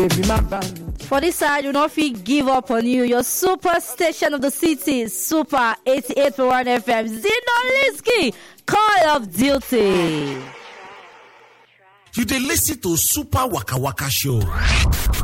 For this side, you not feel give up on you. Your super station of the city, Super 88.1 FM. Zinoliski, Call of Duty. You dey listen to Super Waka Waka Show.